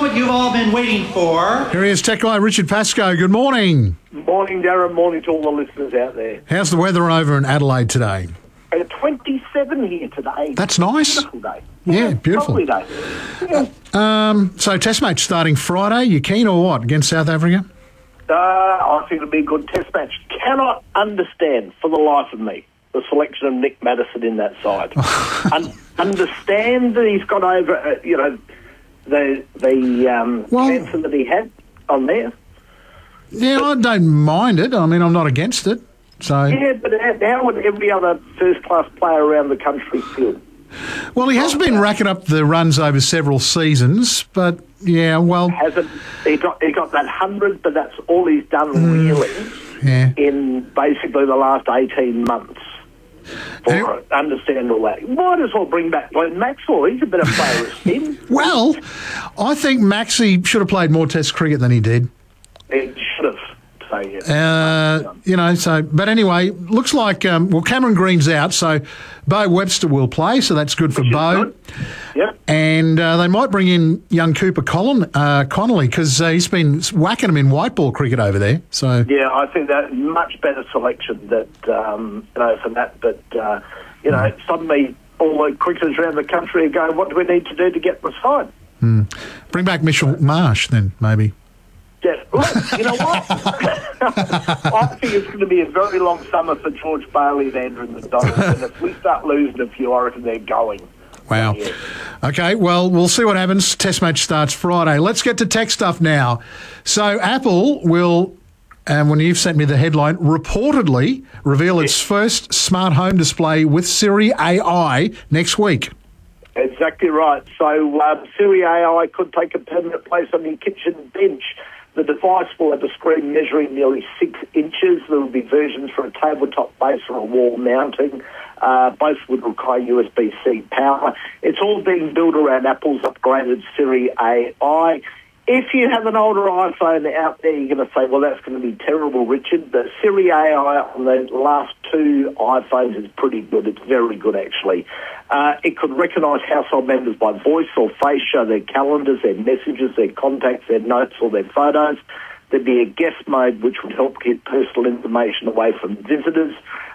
what you've all been waiting for. Here he is, tech guy Richard Pascoe. Good morning. Morning, Darren. Morning to all the listeners out there. How's the weather over in Adelaide today? 27 here today. That's nice. Beautiful day. Yeah, beautiful. Lovely day. Yeah. So Test match starting Friday. You keen or what against South Africa? I think it'll be a good Test match. Cannot understand for the life of me the selection of Nick Maddison in that side. Understand that he's got over, the cancer that he had on there. Yeah, I don't mind it. I mean, I'm not against it. So yeah, but how would every other first-class player around the country feel? Well, he has been racking up the runs over several seasons, but yeah, well, hasn't he got that 100? But that's all he's done really in basically the last 18 months. Understand all that. Might as well bring back Glenn Maxwell. He's a better player than him. Well, I think Maxie should have played more Test cricket than he did. He should have. So, yeah. But anyway, looks like, Cameron Green's out, so Bo Webster will play, so that's good for Bo. Yep. And they might bring in young Cooper Connolly, because he's been whacking him in white ball cricket over there. So yeah, I think that much better selection that, for that. But, suddenly all the cricketers around the country are going, what do we need to do to get the side? Bring back Mitchell Marsh then, maybe. Yeah, look, you know what? I think it's going to be a very long summer for George Bailey and Andrew McDonald. And if we start losing a few, I reckon they're going. Wow. Yeah. Okay, well, we'll see what happens. Test match starts Friday. Let's get to tech stuff now. So Apple will, and when you've sent me the headline, reportedly reveal its first smart home display with Siri AI next week. Exactly right. So Siri AI could take a permanent place on your kitchen bench. The device will have a screen measuring nearly 6 inches. There will be versions for a tabletop base or a wall mounting. Both would require USB-C power. It's all being built around Apple's upgraded Siri AI. If you have an older iPhone out there, you're going to say, well, that's going to be terrible, Richard. The Siri AI on the last 2 iPhones is pretty good. It's very good, actually. It could recognise household members by voice or face, show their calendars, their messages, their contacts, their notes or their photos. There'd be a guest mode, which would help keep personal information away from visitors.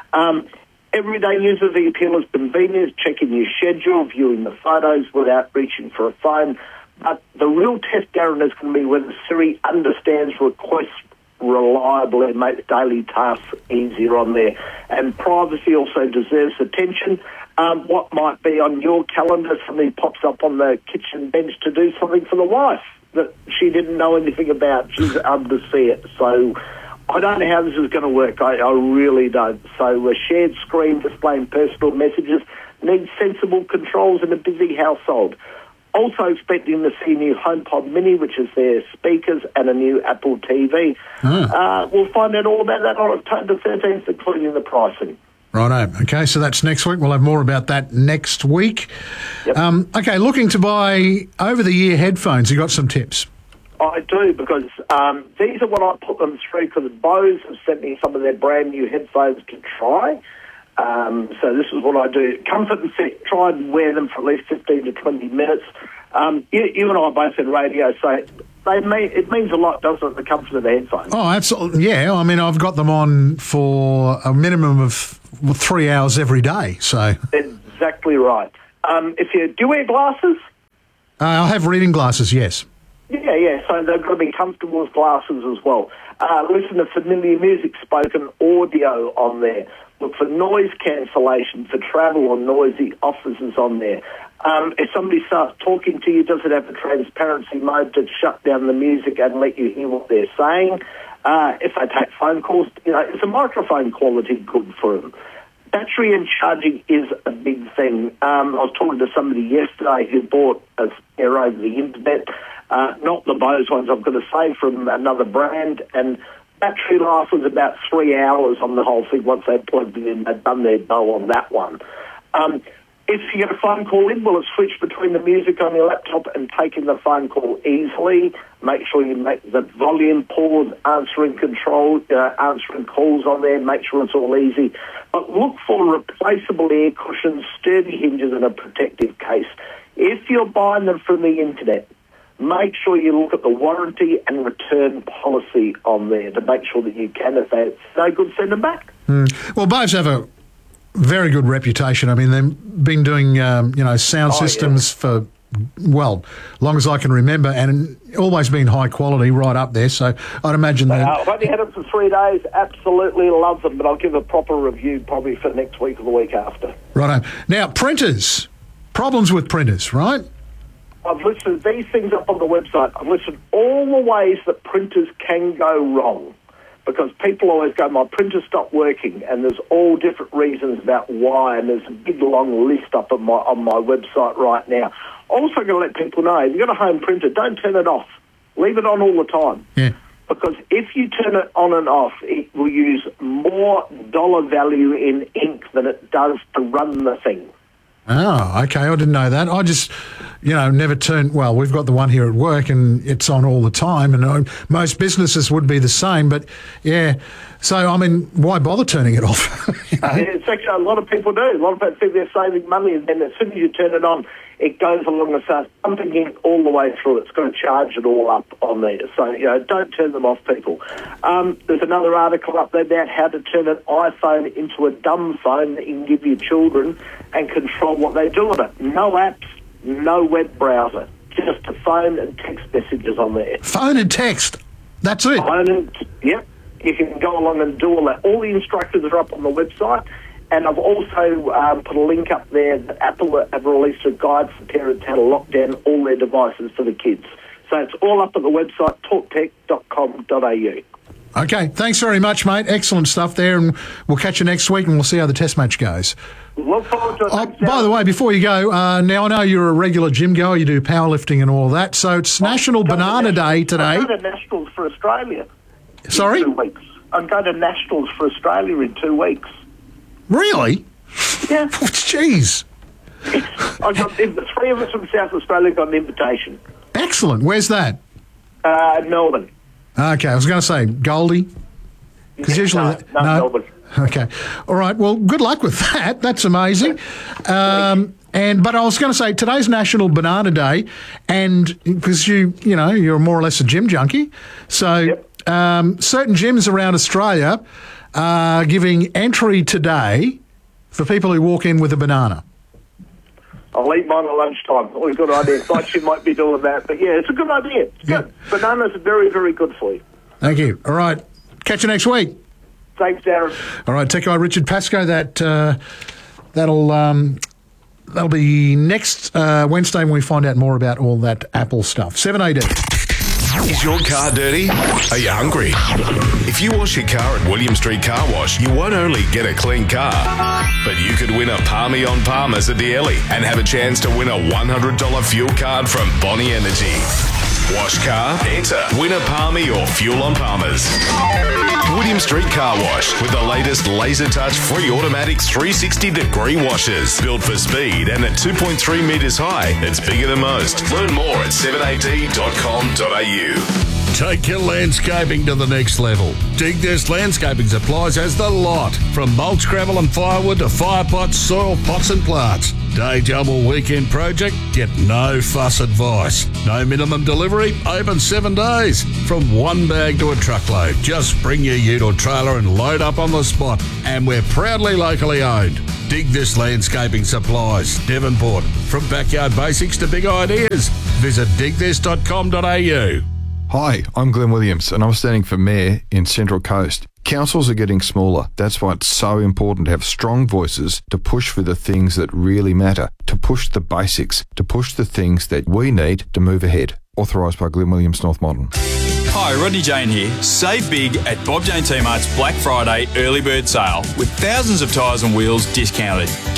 Everyday user, the appeal is convenience, checking your schedule, viewing the photos without reaching for a phone. But the real test, Darren, is going to be whether Siri understands requests reliably and makes daily tasks easier on there. And privacy also deserves attention. What might be on your calendar, something pops up on the kitchen bench to do something for the wife that she didn't know anything about. She's able to see it. So I don't know how this is going to work. I really don't. So a shared screen displaying personal messages needs sensible controls in a busy household. Also expecting to see a new HomePod Mini, which is their speakers, and a new Apple TV. We'll find out all about that on October 13th, including the pricing. Righto. Okay, so that's next week. We'll have more about that next week. Yep. Okay, looking to buy over-the-ear headphones. You got some tips? I do, because these are what I put them through, because Bose have sent me some of their brand-new headphones to try. So this is what I do. Comfort and fit. Try and wear them for at least 15 to 20 minutes. You and I both in radio say it means a lot, doesn't it, the comfort of the headphones? Oh, absolutely. Yeah, I mean, I've got them on for a minimum of 3 hours every day. So exactly right. Do you wear glasses? I have reading glasses, yes. Yeah, so they've got to be comfortable with glasses as well. Listen to familiar music, spoken audio on there. Look for noise cancellation, for travel or noisy offices on there. If somebody starts talking to you, does it have a transparency mode to shut down the music and let you hear what they're saying? If they take phone calls, is the microphone quality good for them? Battery and charging is a big thing. I was talking to somebody yesterday who bought a pair over the internet, not the Bose ones, I've got to say, from another brand, and battery life was about 3 hours on the whole thing once they plugged it in. They'd done their dough on that one. If you get a phone call in, will it switch between the music on your laptop and taking the phone call easily? Make sure you make the volume pause, answering calls on there. Make sure it's all easy. But look for replaceable air cushions, sturdy hinges, and a protective case. If you're buying them from the internet, make sure you look at the warranty and return policy on there to make sure that you can, if it's no good, send them back. Well, Boves have a very good reputation. I mean, they've been doing, sound systems for, well, long as I can remember, and always been high quality, right up there. So I'd imagine that. I've only had them for 3 days. Absolutely love them, but I'll give a proper review probably for next week or the week after. Righto. Now, printers. Problems with printers, right? I've listed these things up on the website. I've listed all the ways that printers can go wrong, because people always go, my printer stopped working, and there's all different reasons about why, and there's a big long list up on my website right now. Also going to let people know, if you've got a home printer, don't turn it off. Leave it on all the time. Yeah. Because if you turn it on and off, it will use more dollar value in ink than it does to run the thing. Oh, okay. I didn't know that. I just, never turn. Well, we've got the one here at work and it's on all the time, and most businesses would be the same, but yeah. So, I mean, why bother turning it off? It's actually, a lot of people do. A lot of people think they're saving money, and then as soon as you turn it on, it goes along and starts pumping ink all the way through. It's going to charge it all up on there. So, don't turn them off, people. There's another article up there about how to turn an iPhone into a dumb phone that you can give your children and control what they do with it. No apps, no web browser, just a phone and text messages on there. Phone and text. That's it. Yep. You can go along and do all that. All the instructions are up on the website. And I've also put a link up there that Apple have released a guide for parents how to lock down all their devices for the kids. So it's all up at the website, talktech.com.au. Okay, thanks very much, mate. Excellent stuff there, and we'll catch you next week, and we'll see how the test match goes. Look forward to it. By the way, before you go, now I know you're a regular gym goer, you do powerlifting and all that, so it's National Banana Day today. I'm going to Nationals for Australia. Sorry? In 2 weeks. I'm going to Nationals for Australia in 2 weeks. Really? Yeah. Jeez. The 3 of us from South Australia got an invitation. Excellent. Where's that? Melbourne. Okay, I was going to say Goldie. Because usually... No, Melbourne. Okay. All right. Well, good luck with that. That's amazing. But I was going to say, today's National Banana Day, and because you're more or less a gym junkie, so Yep. Certain gyms around Australia are giving entry today for people who walk in with a banana. I'll eat mine at lunchtime. Always a good idea. Thought you might be doing that. But, yeah, it's a good idea. It's good. Bananas are very, very good for you. Thank you. All right. Catch you next week. Thanks, Darren. All right. Tech guy Richard Pascoe. That'll be next Wednesday when we find out more about all that Apple stuff. 7AD. Is your car dirty? Are you hungry? If you wash your car at William Street Car Wash, you won't only get a clean car, but you could win a Palmy on Palmers at the Ellie and have a chance to win a $100 fuel card from Bonnie Energy. Wash car, enter, win a Palmy or fuel on Palmers. William Street Car Wash with the latest laser touch free automatic 360-degree washers. Built for speed and at 2.3 metres high. It's bigger than most. Learn more at 7at.com.au. Take your landscaping to the next level. Dig This Landscaping Supplies has the lot. From mulch, gravel and firewood to fire pots, soil pots and plants. Day job or weekend project? Get no fuss advice. No minimum delivery, open 7 days. From one bag to a truckload. Just bring your ute or trailer and load up on the spot. And we're proudly locally owned. Dig This Landscaping Supplies, Devonport. From backyard basics to big ideas. Visit digthis.com.au. Hi, I'm Glenn Williams and I'm standing for Mayor in Central Coast. Councils are getting smaller. That's why it's so important to have strong voices to push for the things that really matter, to push the basics, to push the things that we need to move ahead. Authorised by Glenn Williams, North Modern. Hi, Rodney Jane here. Save big at Bob Jane T-Mart's Black Friday early bird sale with thousands of tyres and wheels discounted.